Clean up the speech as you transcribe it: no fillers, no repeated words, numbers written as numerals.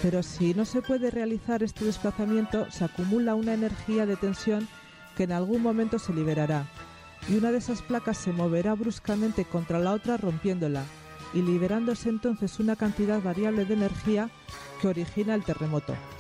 Pero si no se puede realizar este desplazamiento, se acumula una energía de tensión que en algún momento se liberará, y una de esas placas se moverá bruscamente contra la otra rompiéndola, y liberándose entonces una cantidad variable de energía que origina el terremoto.